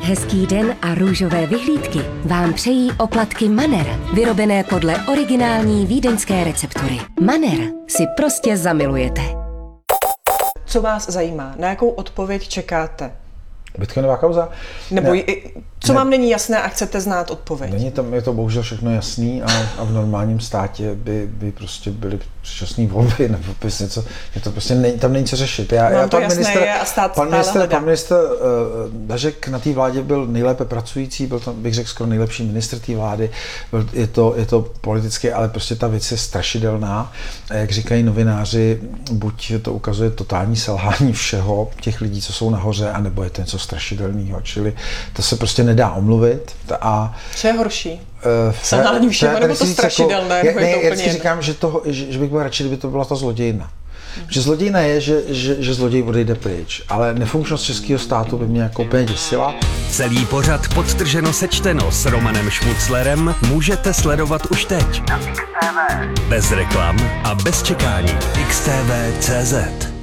Hezký den a růžové vyhlídky vám přejí oplatky Manner, vyrobené podle originální vídeňské receptury. Manner si prostě zamilujete. Co vás zajímá? Na jakou odpověď čekáte? Bitcoinová kauza? Nebo co vám není jasné a chcete znát odpověď? Není tam, je to bohužel všechno jasný a v normálním státě by prostě byly předčasné volby nebo něco, je to prostě tam není co řešit. Pan ministr Blažek na té vládě byl nejlépe pracující, byl tam, bych řekl, skoro nejlepší ministr té vlády. Je to politické, ale prostě ta věc je strašidelná. A jak říkají novináři, buď to ukazuje totální selhání všeho těch lidí, co jsou nahoře, anebo je to něco strašidelného. Čili to se prostě nedá omluvit. Co je horší? Selhání všeho, nebo to strašidelné? Já si říkám, že bych byl radši, kdyby to byla ta zlodějina. Protože zlodějina je, že zloděj odejde pryč, ale nefunkčnost českého státu by mě jako úplně děsila. Celý pořad Podtrženo sečteno s Romanem Šmuclerem můžete sledovat už teď. Na XTV. Bez reklam a bez čekání. XTV.cz